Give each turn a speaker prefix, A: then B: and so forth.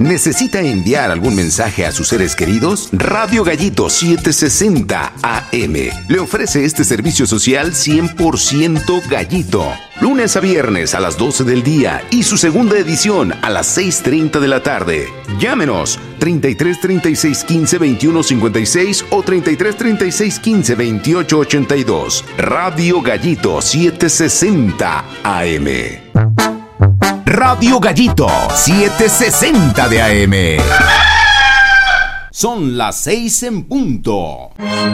A: ¿Necesita enviar algún mensaje a sus seres queridos? Radio Gallito 760 AM le ofrece este servicio social 100% gallito. Lunes a viernes a las 12 del día y su segunda edición a las 6:30 de la tarde. Llámenos 33 36 15 21 56 o 33 36 15 28 82. Radio Gallito 760 AM. Radio Gallito 760 de AM. Son las 6 en punto.